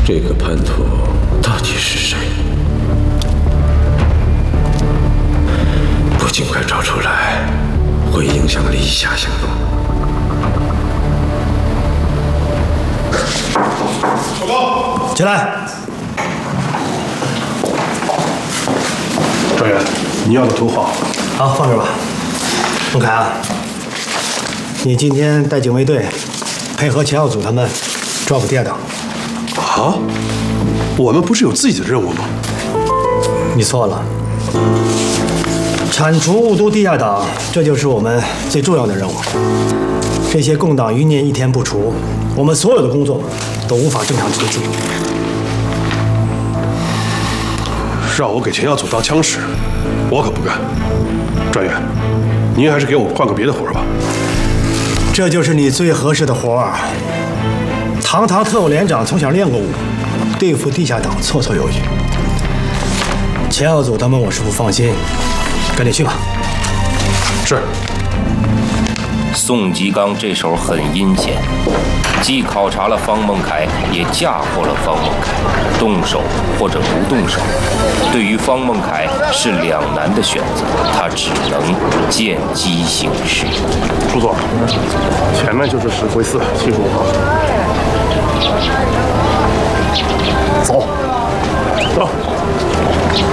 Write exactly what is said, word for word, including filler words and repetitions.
这个叛徒到底是谁？不尽快找出来，会影响李夏行动。 报告， 起来。 专员，你要的图好。 好，放这吧。孟凯啊，你今天带警卫队配合钱耀祖他们抓捕地下党。 啊？我们不是有自己的任务吗？ 你错了。铲除雾都地下党，这就是我们最重要的任务。这些共党余孽一天不除，我们所有的工作都无法正常推进。 让我给钱耀祖当枪使，我可不干。专员，您还是给我换个别的活吧。 这就是你最合适的活儿。堂堂特务连长从小练过武，对付地下党绰绰有余。钱耀祖他们我是不放心，赶紧去吧。 是。 宋吉刚这手很阴险，既考察了方孟凯，也嫁祸了方孟凯。动手或者不动手，对于方孟凯是两难的选择，他只能见机行事。 副座，前面就是石灰寺七十五号。走，走。